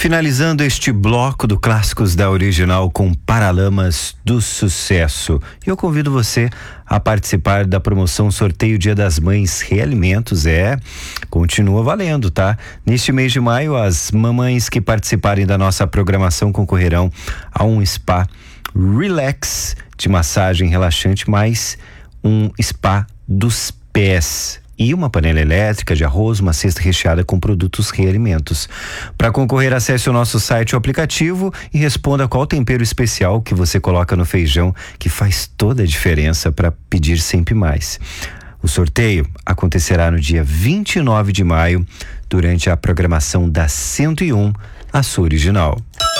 Finalizando este bloco do Clássicos da Original com Paralamas do Sucesso. E eu convido você a participar da promoção Sorteio Dia das Mães Realimentos. Continua valendo, tá? Neste mês de maio, as mamães que participarem da nossa programação concorrerão a um spa relax de massagem relaxante, mais um spa dos pés e uma panela elétrica de arroz, uma cesta recheada com produtos Realimentos. Para concorrer, acesse o nosso site ou aplicativo e responda qual tempero especial que você coloca no feijão, que faz toda a diferença para pedir sempre mais. O sorteio acontecerá no dia 29 de maio, durante a programação da 101, a sua original.